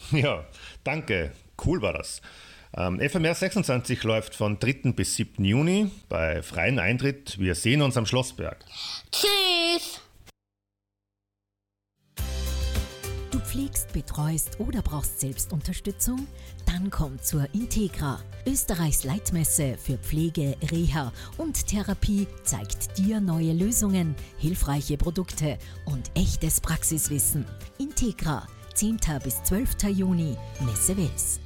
Ja, danke. Cool war das. FMR 26 läuft von 3. bis 7. Juni bei freiem Eintritt. Wir sehen uns am Schlossberg. Tschüss! Du pflegst, betreust oder brauchst Selbstunterstützung? Dann komm zur Integra. Österreichs Leitmesse für Pflege, Reha und Therapie zeigt dir neue Lösungen, hilfreiche Produkte und echtes Praxiswissen. Integra, 10. bis 12. Juni, Messe Wels.